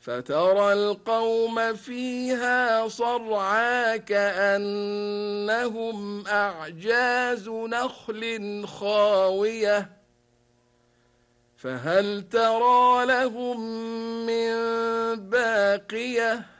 فترى القوم فيها صرعى كأنهم أعجاز نخل خاوية فهل ترى لهم من باقية